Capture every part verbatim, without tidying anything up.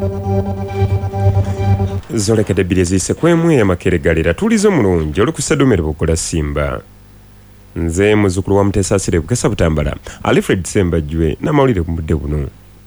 Zolekede bilezise kwemwe ya makeregalera tulizo mulungi olukusadumira bukola simba. Nze muzukulu wa Mutesasire Bukesa Butambala Alfred Sembajwe na mawulire ku budde buno.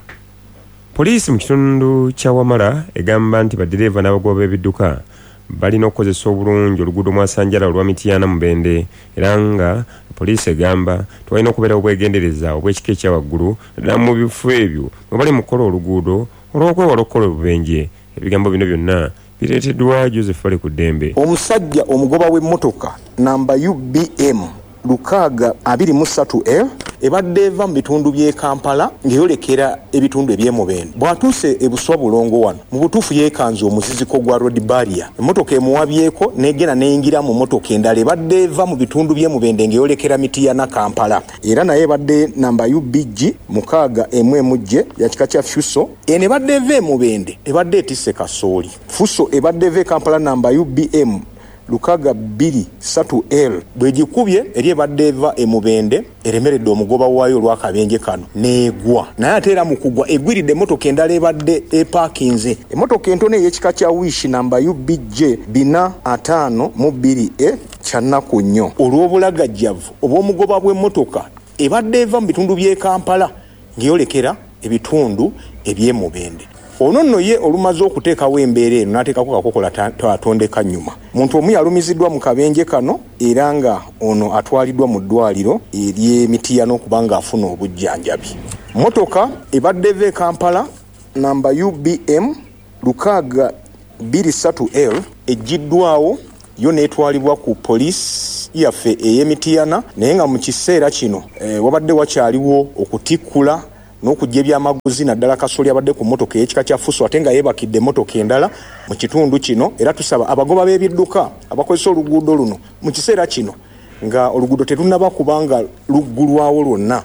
Poliisi mu kitundu kya Wamala egamba nti badireva n'abagoba b'ebidduka balina okukozesa obulungi oluguudo mwasanjala olwa Mityana Mubende era nga poliisi egamba twalina okubeera obwegendereza obw'ekika ekya waggulu ddala mu bifo ebyo mwe bali mu kukola oluguudo olw'okwewala okukola obubenje. Ebigambo bino byonna bireeteddwa Joseph Fale ku ddembe. Omusajja omugoba w'emmotoka namba U B M lukaaga abiri mu ssatu L ebadde eva mu bitundu by'e Kampala ng'eyolekera ebitundu eby'emubende. Bw'atuuse e Buswa Bulongo wano mu butuufu yeekanze omuziziko gwa road barrier. Emmotoka emuwabyeko n'egenda n'eyingira mu mmotoka endala ebadde eva mu bitundu by'emubende ng'eyolekera Mityana Kampala. Era naye ebadde namba U B G mukaaga emu emu J ya kika kya Fuso eno ebadde eva emubende ebadde etisse kasooli. Fuso ebadde eva e Kampala namba U B M lukaga bbiri ssatu L bwegikubye eri ebadde eva emubende eremeredde omugoba waayo olw'akabenje kano neegwa naye ate era mu kugwa egwiridde emmotoka endala ebadde epakinze. Emmotoka entono ey'ekika kya Wish namba U B J bina ataano mu bbiri E kyannaku nnyo olw'obulagajjavu obw'omugoba bw'emmotoka ebadde eva mu bitundu by'e Kampala ng'eyolekera ebitundu eby'emubende. Ono nno ye olumaze okuteekawo embeera eno n'ateekako kakokola twatondeka nnyuma. Muntu omu yalumiziddwa mu kabenje kano era nga ono atwaliddwa mu ddwaliro ery'e Mityana okuba ng'afuna obujjanjabi. Motoka ebadde eva e Kampala namba U B M lukaaga bbiri ssatu L ejjiddwawo yo neetwalibwa ku poliisi yaffe ey'e Mityana naye nga mu kiseera kino e, wabadde wakyaliwo okutikkula n'okujja ebyamaguzi naddala kasooli abadde ku mmotoka ey'ekika kya Fuso ate nga yeebakidde emmotoka endala mu kitundu kino. Era tusaba abagoba b'ebidduka abakozesa oluguudo luno mu kiseera kino nga oluguudo terunnaba kubanga luggulwawo lwonna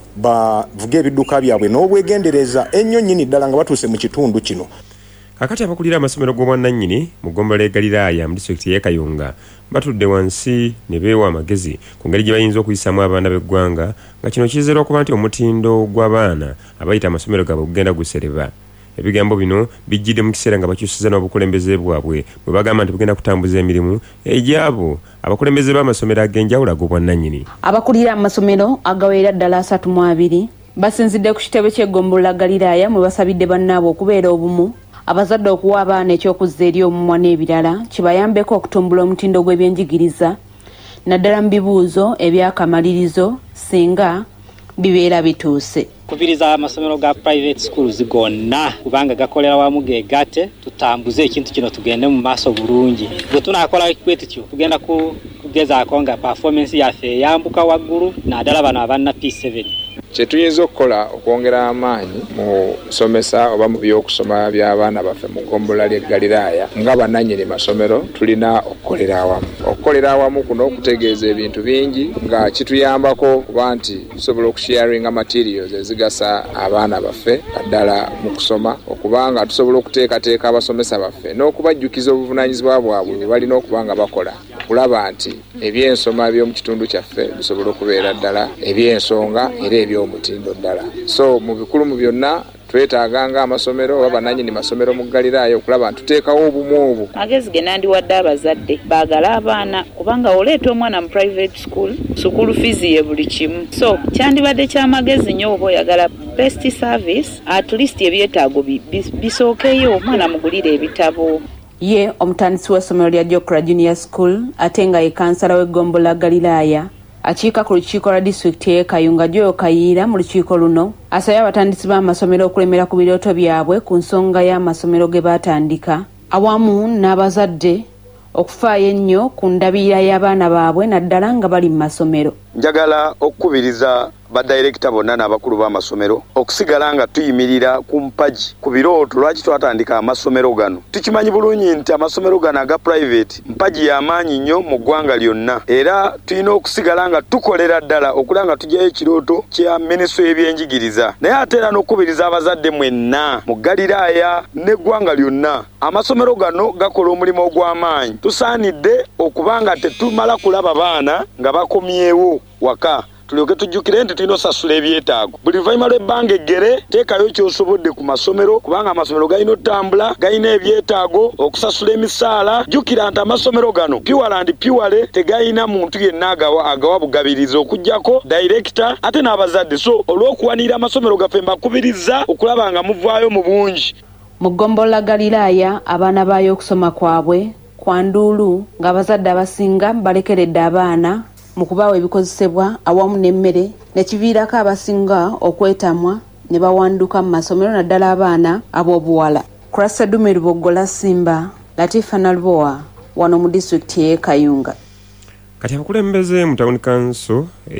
bavuga ebidduka byabwe n'obwegendereza ennyo nnyini ddala nga batuuse mu kitundu kino. Kakati abakulira amasomero g'obwannannyini mu ggombolola y'e Galiraaya mu disitulikiti y'e Kayunga batudde wansi ne beewa amagezi ku ngeri gye bayinza okuyisaamu abaana b'eggwanga nga kino kizera okuba nti omutindo gw'abaana abayita amasomero gaabwe gugenda gusereba. Ebigambo bino bijjidde mu kiseera nga bakyusiza n'obukulembeze bwabwe bwe bagamba nti bugenda kutambuza emirimu egyabo abakulembeze b'amasomero ag'enjawulo ag'obwannannyini. Abakulira amasomero agawerera ddala asatu mu abiri basinzidde ku kitebe ky'eggombolola Galiraaya mwe basabidde bannaabwe okubeera obumu abazadde okuwa abaana ekyokuzza eri omumwa n'ebirala kibayambeko okutumbula omutindo gw'ebyenjigiriza naddala mu bibuuzo ebyakamalirizo singa bibeera bituuse. Kubiriza amasomero ga private schools gonna kubanga gakolera wamu gegate tutambuze ekintu kino tugende mu maaso bulungi. Bwe tunakola kwetutyo tugenda ku kugezaako nga performance yaffe yambuka waggulu naddala bano abanna P seven. Kyetuyinza okukola okwongera amaanyi mu ssomesa oba mu by'okusoma by'abaana baffe mu ggombolola ly'e Galiraaya nga bannannyini masomero tulina okukolera awamu. Okukolera awamu kuno okutegeeza ebintu bingi nga kituyambako kuba nti tusobola okusharinga materials ezigasa abaana baffe naddala mu kusoma okubanga tusobola okuteekateeka abasomesa baffe n'okubajjukiza obuvunaanyizibwa bwabwe bwe balina okuba nga bakola kulaba nti ebyensoma by'omu kitundu kyaffe bisobola okubeera ddala ebyensonga era eby'omutindo ddala. So mu bikulu mu byonna twetaaganga amasomero oba bannannyini masomero mu Galiraaya okulaba nti tuteekawo obumu obwo. Magezi ge nandiwadde abazadde baagala abaana kubanga oleeta omwana mu private school school fees ye buli kimu. So kyandibadde ky'amagezi nnyo oba oyagala best service at least ebyetaago bisookeyo omwana mugulire ebitabo. Ye omutandisi w'essomero lya Jokra Junior School ate nga ye kansala w'eggombolola Galiraaya akiika ku lukiiko lwa disitulikiti y'e Kayunga Joyo Kayiira mu lukiiko luno asabye abatandisi b'amasomero okulemera ku birooto byabwe ku nsonga y'amasomero ge baatandika awamu n'abazadde okufaayo ennyo ku ndabirira y'abaana baabwe naddala nga bali mu masomero. Njagala okukubiriza badirekita bonna n'abakulu b'amasomero okusigala nga tuyimirira ku mpagi ku birooto lwaki twatandika amasomero gano. Tukimanyi bulungi nti amasomero gano aga private mpagi y'amaanyi nnyo mu ggwanga lyonna era tulina okusigala nga tukolera ddala okulaba nga tujjayo ekirooto kya minisitule y'ebyenjigiriza naye ate era n'okukubiriza abazadde mwenna mu Galiraaya n'eggwanga lyonna amasomero gano gakola omulimu ogw'amaanyi. Tusaanidde okuba nga tetumala kulaba baana nga bakomyewo waka tulyoke tujjukire nti tulina osasula ebyetaago buli luvannyuma lw'ebbanga eggere teekayo ky'osobodde ku masomero kubanga amasomero galina otambula galina ebyetaago okusasula emisaala jjukira nti amasomero gano piwala ndi piwale tegalina muntu yenna agawa agawa bugabiriza okuggyako dayirekita ate n'abazadde so olw'okuwanira amasomero gaffe mbakubiriza okulaba nga muvaayo mu bungi. Mu ggombolola Galiraaya abaana baayo okusoma kwabwe kwa nduulu ng'abazadde abasinga balekeredde abaana mu kubawa ebikozesebwa awamu n'emmere ne kiviirako abasinga okwetamwa ne bawanduka mu masomero naddala abaana ab'obuwala. Kurasa Dume Lubogola Simba, Latifa Nalboa, wano mu disitulikiti y'e Kayunga. Kati abakulembeze mu Town Council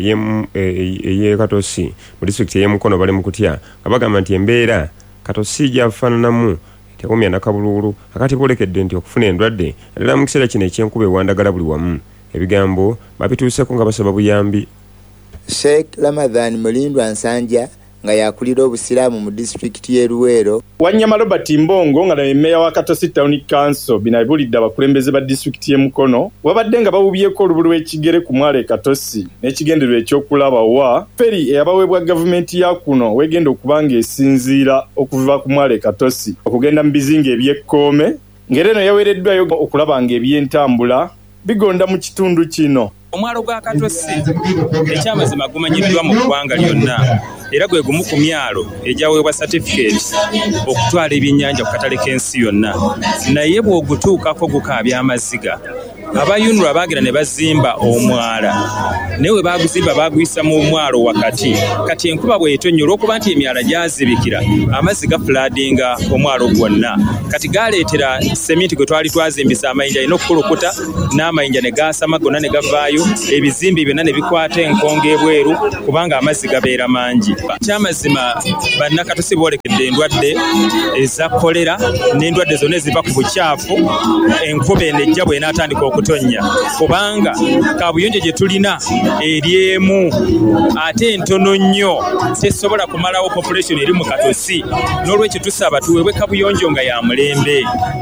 ey'e Katosi mu disitulikiti y'e Mukono bali mu kutya nga bagamba nti embeera Katosi gyafaananamu tekumya na kabululu akati bolekedde nti okufuna endwadde naddala mu kiseera kino eky'enkuba ewandagala buli wamu. Ebigambo babituuseko nga basaba buyambi. Sheikh Ramadhan Mulindwa Nsanja nga yakulira obusiraamu mu disitulikiti y'e Luweero. Wanyama Robert Mbongo nga naye meya wa Katosi Town Council binabulidde abakulembeze ba disitulikiti y'e Mukono wabadde nga bawubyeko olubulu lw'ekigere ku mwalo e Katosi n'ekigendererwa ekyokulaba wa feri eyabaweebwa gavumenti ya kuno wegenda okuba ng'esinziira okuva ku mwalo e Katosi okugenda mu bizinga eby'ekkoome ng'era eno yaweereddwayo okulaba ng'ebyentambula bigonda mu kitundu kino. Omwalo gwa Katosi ekyamazima gumanyiddwa mu ggwanga lyonna era gwe gumu ku myalo egyaweebwa certificates okutwala ebyennyanja ku katale k'ensi yonna naye bw'ogutuukako gukaabya amaziga. Abayunula baagera ne bazimba omwala naye we baaguzimba baaguyisa mu mwalo wakati kati enkuba bw'etonnya olw'okuba nti emyala gyazibikira amazzi gafuladinga omwalo gwonna kati gaaleetera seminti gwe twali twazimbisa amayinja alina okukulukuta n'amayinja ne gaasama gonna ne gavaayo ebizimbe byonna ne bikwata enkonga ebweru kubanga amazzi gabeera mangi. Kyamazima bannakatosi boolekedde endwadde eza kolera n'endwadde zonna eziva ku bukyafu enkuba eno ejja bw'enaatandika okutonnya kubanga kaabuyonjo gye tulina eryemu ate entono nnyo tesobola kumalawo population eri mu Katosi n'olwekyo tusaba tuweebwe kabuyonjo nga ya mulembe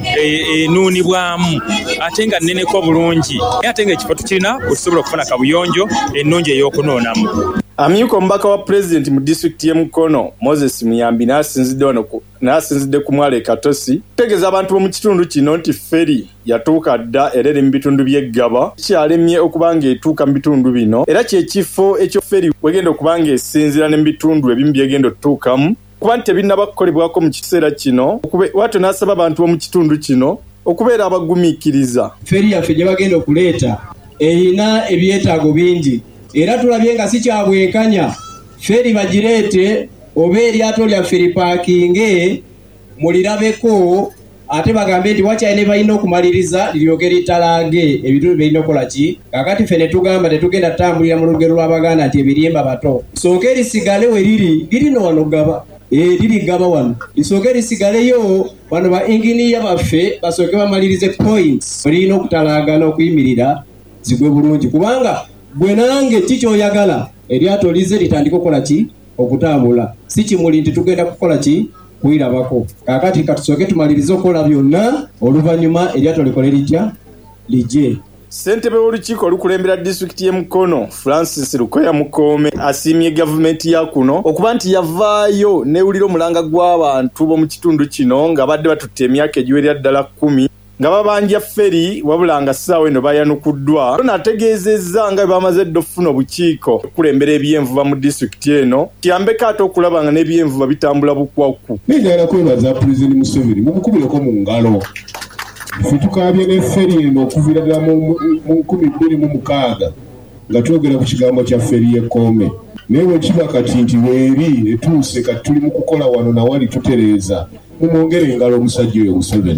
enuunibwamu ate nga nneneko bulungi ate nga ekifo tukirina okusobola okufuna kabuyonjo ennungi ey'okunoonamu. Amyuka omubaka wa President mu disitulikiti y'e Mukono Moses Muyambi n'asinzidde wano n'asinzidde ku mwalo e Katosi kutegeeza abantu b'omu kitundu kino nti feri yatuuka dda era eri mu bitundu by'eggaba kyalemye okuba ng'etuuka mu bitundu bino era kyekifo ekyo feri wegenda okuba ng'esinziira ne mu bitundu ebimu byegenda otutuukamu kuba nti tebinnaba kukolebwako mu kiseera kino watyo n'asaba abantu b'omu kitundu kino okubeera abagumiikiriza. Feri yaffe gye bagenda okuleeta erina ebyetaago bingi era tulabye nga si kyabwenkanya feri bagireete oba eryato lyaffe lipaakinge mulirabeko ate bagambe nti wakyayine balina okumaliriza liryoke litalage ebitundu birina okukola ki kakati ffe ne tugamba tetugenda tutambulira mu lugero lw'Abaganda nti ebirimba bato lisooke erisigale we liri lirino wano gaba liri gaba wano lisooke erisigaleyo bano ba inginiya baffe basooke bamalirize points olirina okutalaga n'okuyimirira zigwe bulungi kubanga gwe nange kikyoyagala eryato lize litandika okukola ki okutambula si kimuli nti tugenda kukola ki kuyirabako kakati katusooke tumalirize okukola byonna oluvannyuma eryato likole litya lijje. Ssentebe w'olukiiko olukulembera disitulikiti y'e Mukono Francis Lukoya Mukoome asiimye gavumenti ya kuno okuba nti yavaayo neewulira omulanga gw'abantu b'omu kitundu kino nga badde batutte emyaka egiwerera ddala kkumi nga babanja feri wabula nga ssaawa eno bayanukuddwa. N'ategeezezza nga bamaze dda okufuna obukiiko okulembera ebyenvuba mu disitulikiti eno kiyambeko ate okulaba nga n'ebyenvuba bitambula bukwakku. Nigenda kwebaza Pulezidenti Museveni mumukubireko mu ngalo. Ffe tukaabye n'efferi eno okuviira ddala mu nkumi bbiri mu mukaaga nga twogera ku kigambo kya fferi y'ekkoome naye bwe kiba kati nti weeri etuuse kati tuli mu kukola wano nawali tutereeza mumwongere engalo omusajja oyo Museveni.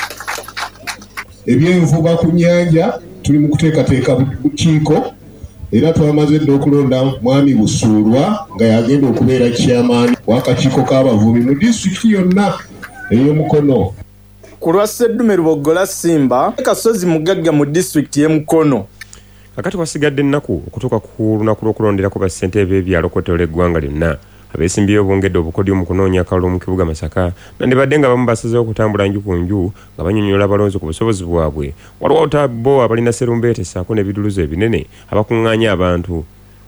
Ebyenvuba ku nnyanja tuli mu kuteekateeka bukiiko era twamaze dda okulonda mwami Busuulwa nga yagenda okubeera kyamaani w'akakiiko k'abavubi mu disitulikiti yonna ey'Omukono. Ku lwa Sseddume Lubogola Simba kasozi mugagga mu disitulikiti y'e Mukono. Kakati wasigadde ennaku okutuuka ku lunaku lw'okulonderako bassentebe b'ebyalo kotero eggwanga lyonna abeesimbyeyo bongedde obukodyo mu kunoonya akalulu mu kibuga Masaka nandibadde nga bamu basazeewo okutambula nju ku nju nga bannyonnyola abalonzi ku busobozi bwabwe waliwo otabo abalina serumbeete ssaako n'ebiduluzo ebinene abakuŋŋaanya abantu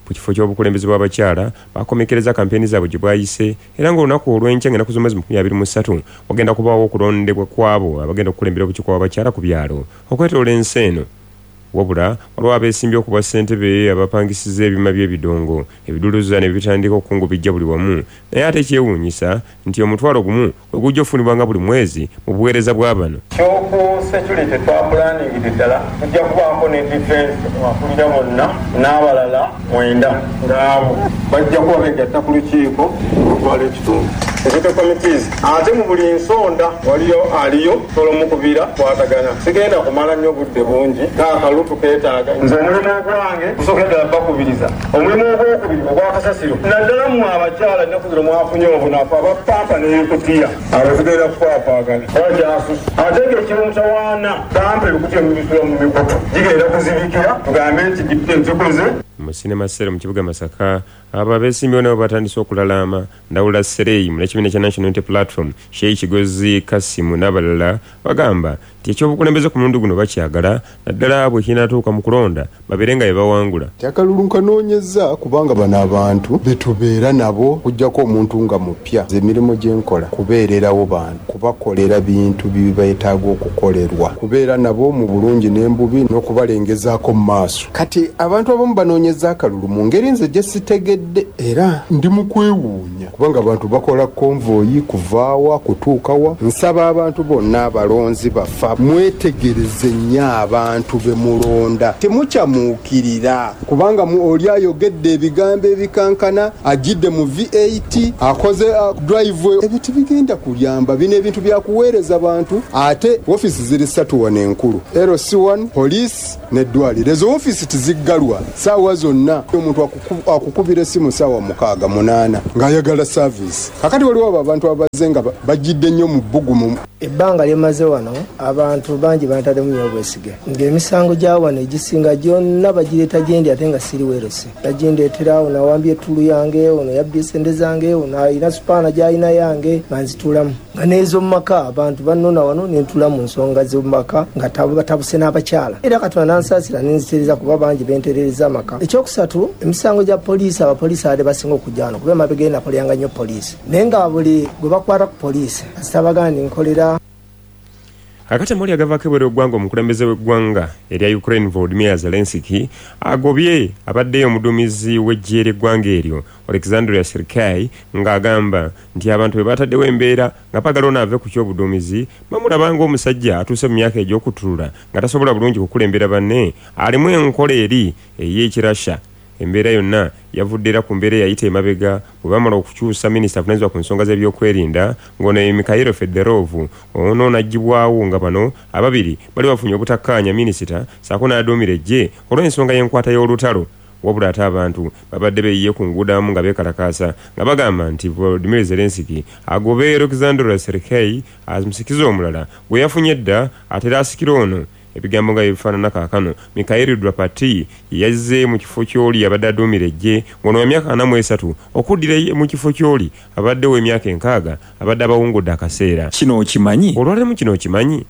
ku kifo ky'obukulembeze bw'abakyala bakomekereza kampeni zaabwe gye bwayise era ng'olunaku olw'enkya ngenda ku z'omwezi makumi abiri mu ssatu wagenda kubaawo okulondebwa kw'abo abagenda okukulembera obukiiko bw'abakyala ku byalo okwetoola ensi eno. Wabula waliwo abeesimbye okuba ssentebe abapangisiza ebyuma by'ebidongo ebiduluza ne bitandika okukungubijja buli wamu naye ate ekyewuunyisa nti omutwalo gumu gwe gujja ofunibwanga buli mwezi mu buweereza bwa bano. Kyoku security twapulaningidde ddala tujja kubaako ne defense akulira bonna n'abalala mwenda ng'abo bajja kuba begatta ku lukiiko okutwala ekitundu. Executive committees ate mu buli nsonda waliyo aliyo olw'omukubira kwatagana sigenda kumala nnyo budde bungi kaakalu tukeetaaga nze omulimu ogwange kusooka ddala bakubiriza omulimu ogwokubiri ogwakasasiro naddala mmwe abakyala ennaku mwafunye obunafu abapampa n'ebikutiya abo tugenda kukwafaagana wajasusu ate ng'ekimu kyawaana pampa ebikutiya mubisula mu mikutu gigenda kuzibikira tugambe nti gitukoze. Mu sinema sero mu kibuga Masaka aba beesimbyewo nabo batandise okulalama Ndawula Sereyi mu kibiina kya National Unity Platform Sheikh Kigozi Kasimu n'abalala bagamba nti ekyobukulembeze ku mulundi guno bakyagala naddala bwe kinatuuka mu kulonda babeere nga bebawangula. Akalulu nkanoonyeza kubanga bano abantu betubeera nabo kujjako omuntu nga mupya emirimu gye nkola kubeererawo bantu kubakolera bintu bibeetaaga okukolerwa kubeera nabo mu bulungi n'embubi n'okubalengezaako mu maaso. Kati abantu abamu banoonyeza akalulu mu ngeri nze gye sitegedde era ndi mu kwewuunya kubanga abantu bakola konvoyi kuvaawa kutuukawa. Nsaba abantu bonna abalonzi bafa mwetegereze nnyo abantu be mulonda temukyamuukirira kubanga oli ayogedde ebigambo ebikankana agidde mu V eight akoze uh, driveway ebyo tebigenda kuyamba bino ebintu byakuweereza abantu ate ofisi ziri ssatu wano enkulu L C one police n'eddwaliro ezo ofisi tiziggalwa saawa zonna omuntu akukubira essimu saawa mukaaga munaana ng'ayagala service. Kakati waliwo abo abantu abaze nga bagidde nnyo mu bbugumu. Ebbanga lyemaze wano abantu bangi bantaddemu nnyo obwesige ng'emisango gya wano egisinga gyonna bagireeta gyendi ate nga siri weerosi bagindeetera ono awambye ettulu yange ono yabbye sente zange ono alina supaana gy'alina yange banzitulamu nga n'ez'omu maka abantu bannona wano nentula mu nsonga z'omu maka nga batabuse n'abakyala era katonda nansaasira nenzitereza kuba bangi benterereza amaka. Ekyokusatu emisango gya poliisi abapoliisi ate basinga okujja wano kuba emabega nakoleranga nnyo poliisi naye nga buli gwe bakwata ku poliisi asitabagandi nkolera. Akati muli agavaako ebweru eggwanga omukulembeze w'eggwanga erya Ukraine Volodymyr Zelensky agobye abaddeyo omuduumizi w'eggye ly'eggwanga eryo Oleksandr Syrskyi ng'agamba nti abantu bwe bataddewo embeera nga pagala onaave ku ky'obuduumizi bamulaba ng'omusajja atuuse mu myaka egy'okutulula nga tasobola bulungi kukulembera banne alimu enkola eri ey'ekirasha. Embeera yonna yavudde era ku mbeera eyayita emabega bwe bamala okukyusa minisita avunaanyizibwa ku nsonga z'ebyokwerinda ng'ono ye Mikhailo Fedorov ono n'aggibwawo nga bano ababiri bali bafunye obutakkaanya minisita saako n'aduumira eggye olw'ensonga y'enkwata y'olutalo. Wabula ate abantu babadde beeyiye ku nguudo awamu nga beekalakaasa nga bagamba nti Volodymyr Zelensky agobe Oleksandr Syrskyi amusikiza omulala gwe yafunye dda ate era asikira ono. Ebigambo nga ebifaanana kaakano Mikhail Drapati yazze mu kifo ky'oli abadde aduumira eggye ng'ono wa myaka ana mu esatu okuddira mu kifo ky'oli abaddewo emyaka enkaaga abadde abawungudde akaseera. Kino okimanyi? Olwalemu kino okimanyi?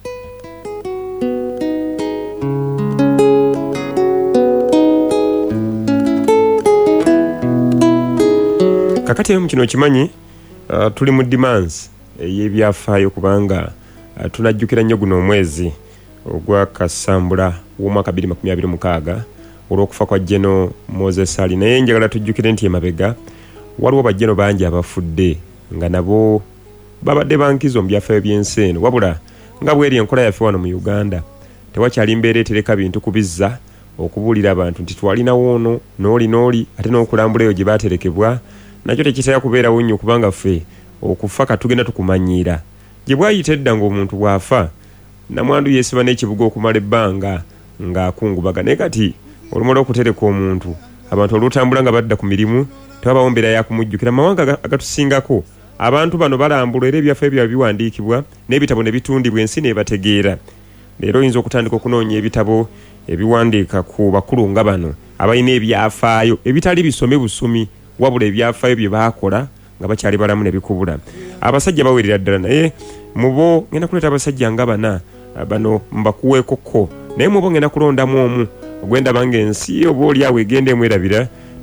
Kakati emu kino okimanyi uh, tuli mu demands ey'ebyafaayo kubanga uh, tunajjukira nnyo guno omwezi ogwa Kasambula w'omwaka bbiri makumi abiri mukaaga olw'okufa kwa Jeno Moses Ali. Naye njagala tujjukire nti emabega waliwo bajjeno bangi abafudde nga nabo babadde bankizo mu byafaayo by'ensi eno wabula nga bweri enkola yaffe wano mu Uganda tewakyali mbeera etereka bintu kubizza okubuulira abantu nti twalinawo ono n'oli n'oli ate n'okulambula eyo gye baaterekebwa nakyo tekitera kubeerawo nnyo kubanga ffe okufa katugenda tukumanyiira gye bwayita edda ng'omuntu bw'afa namwandu yeesiba n'ekibuga okumala ebbanga ng'akungubaga naye kati olumala okutereka omuntu abantu olutambula nga badda ku mirimu tewabawo mbeera yakumujjukira. Amawanga agatusingako abantu bano balambulwa era ebyaffe ebyo biwandiikibwa n'ebitabo ne bitundibwa ensi n'ebategeera. Leero oyinza okutandika okunoonya ebitabo ebiwandiika ku bakulu nga bano abalina ebyafaayo ebitali bisome busumi wabula ebyafaayo bye baakola nga bakyali balamu ne bikubula. Abasajja bawerera ddala naye mubo ngenda kuleeta abasajja nga bana bano mbakuweekoko naye mubo ngenda kulondamu omu ogwenda bange ensi oba oli awo egenda emwerabira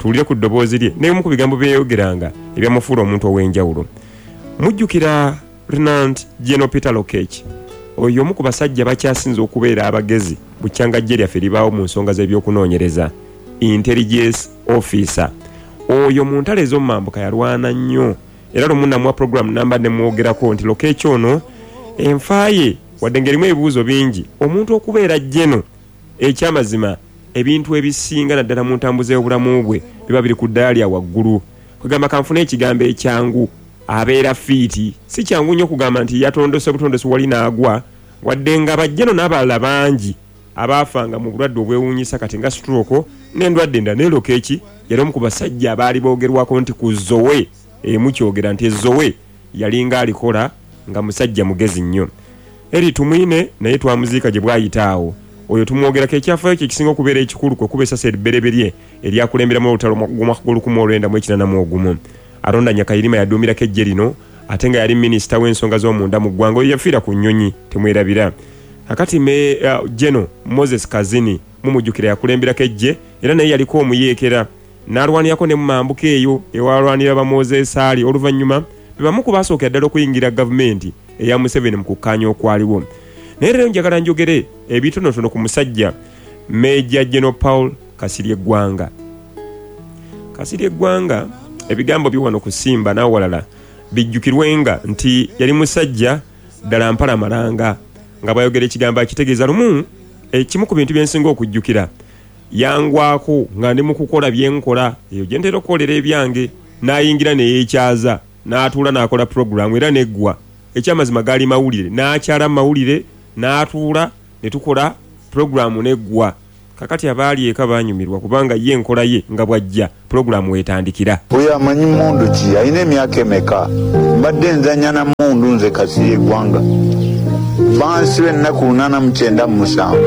tuwulire ku ddoboozi lye n'ebimu ku bigambo byeyogeranga ebyamufuula omuntu ow'enjawulo. Mujjukira Lieutenant General Peter Lokech, oyo omu ku basajja bakyasinze okubeera abagezi bukyangajje lyaffe libaawo mu nsonga z'ebyokunoonyereza, intelligence officer. Oyo mu ntalo ez'omumambuka yalwana nnyo, era lumu namuwa program namba ne mwogerako nti Lokech ono enfaaye wadde ngerimu ebibuuzo bingi, omuntu okubeera jjeno ekyamazima ebintu ebisinga naddala mu ntambuza y'obulamu bwe biba biri ku ddaala lya waggulu. Kugamba kanfune ekigambo ekyangu abeera fiiti, si kyangu nnyo kugamba nti yatondose butondose wali n'agwa, wadde nga bajjeno n'abalala bangi abaafanga mu bulwadde obwewuunyisa kati nga stroke n'endwadde endala. Ne Lokech yali omu ku basajja abaali boogerwako nti ku Zoe emu kyogera nti Zoe yalinga alikola nga musajja mugezi nnyo. Eri tumwine naye twamuziika gye bwayitaawo. Oyo tumwogerako ekyafaayo kye kisinga okubeera ekikulu kwe kuba essasa eribbereberye eryakulemberamu olutalo gw'omwaka gw'olukumi olwenda mu ekinaana mu ogumu. Alonda Nyakayirima yaduumirako ejje lino ate nga yali minisita w'ensonga z'omunda mu ggwanga. Oyo yafiira ku nnyonyi temwerabira. Kakati me uh, Jeno Moses Kazini mumujjukira yakulemberako ejje era naye yaliko omuyeekera n'alwanirako ne mu mambuka eyo ewalwanira ba Moses Ali oluvannyuma be bamu ku baasooka ddala okuyingira gavumenti eya Museveni mu kukkaanya okwaliwo. Naye leero njagala njogere ebitonotono ku musajja Major General Paul Kasirye Gwanga. Kasirye Gwanga ebigambo biwano kusimba n'awalala bijjukirwenga nti yali musajja ddala mpala malanga nga bayogera ekigambo akitegeeza lumu. Ekimu ku bintu byensinga okujjukira yangwako nga ndi mu kukola byenkola eyo gye ntera okukolera ebyange, n'ayingira ne yeekyaza n'atuula n'akola programu era neggwa. Ekyamazima gaali mawulire, n'akyala mawulire n'atuula ne tukola programu neggwa. Kakati abaali eka baanyumirwa kubanga ye enkola ye nga bwajja programu wetandikira. Oyo amanyi mmundu ki? Alina emyaka emeka? Mbadde nzanya na mmundu nze Kasirye Gwanga. Bansiba ennaku lunaana mu kyenda mu musanvu.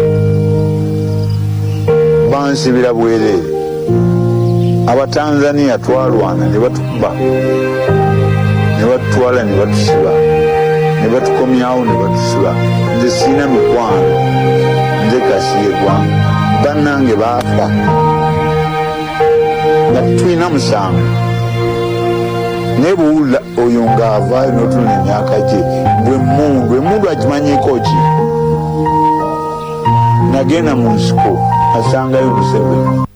Bansibira bwereere. Abatanzania twalwana ne batukuba, ne batutwala ne batusiba, ne batukomyawo ne batusiba. Nze siina mikwano, nze Kasirye Gwanga. Bannange baafa nga tulina musango. Naye bw'owulira oyo ng'avaayo n'otunula emyaka gye bwe mmundu, emmundu agimanyiiko ki? Nagenda mu nsiko asangayo Museveni.